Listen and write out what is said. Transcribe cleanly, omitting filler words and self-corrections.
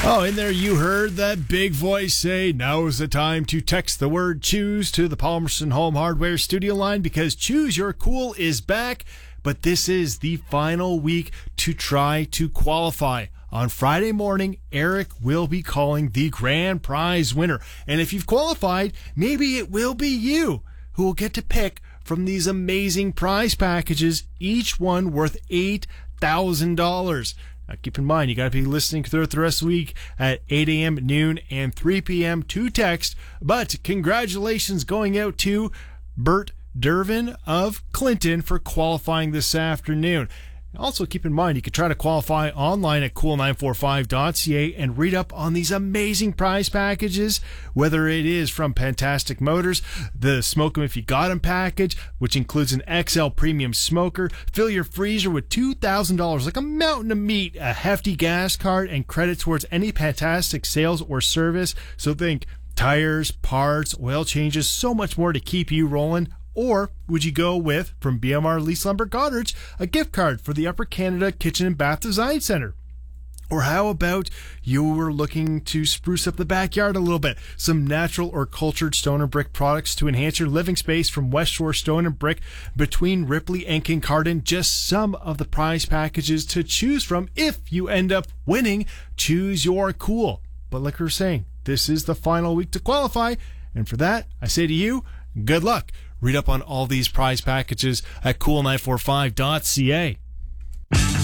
Oh, in there you heard that big voice say, now is the time to text the word choose to the Palmerston Home Hardware studio line because Choose Your Cool is back. But this is the final week to try to qualify. On Friday morning, Eric will be calling the grand prize winner. And if you've qualified, maybe it will be you who will get to pick from these amazing prize packages, each one worth $8,000. Now, keep in mind, you got to be listening throughout the rest of the week at 8 a.m., noon, and 3 p.m. to text. But congratulations going out to Bert Dervin of Clinton for qualifying this afternoon. Also, keep in mind, you can try to qualify online at cool945.ca and read up on these amazing prize packages, whether it is from Fantastic Motors, the Smoke 'em If You Got 'em package, which includes an XL premium smoker, fill your freezer with $2,000, like a mountain of meat, a hefty gas card, and credit towards any Fantastic sales or service. So think tires, parts, oil changes, so much more to keep you rolling. Or would you go with, from BMR Lease Lumber Goderich, a gift card for the Upper Canada Kitchen and Bath Design Center? Or how about you were looking to spruce up the backyard a little bit? Some natural or cultured stone and brick products to enhance your living space from West Shore Stone and Brick between Ripley and Kincardine. Just some of the prize packages to choose from if you end up winning. Choose Your Cool. But like we were saying, this is the final week to qualify. And for that, I say to you, good luck. Read up on all these prize packages at cool945.ca.